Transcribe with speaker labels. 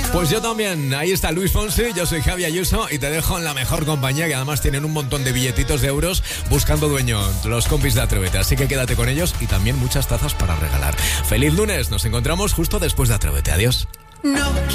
Speaker 1: Pues yo también. Ahí está Luis Fonsi, yo soy Javi Ayuso y te dejo en la mejor compañía, que además tienen un montón de billetitos de euros buscando dueño, los compis de Atrévete. Así que quédate con ellos y también muchas tazas para regalar. Feliz lunes, nos encontramos justo después de Atrévete. Adiós.
Speaker 2: No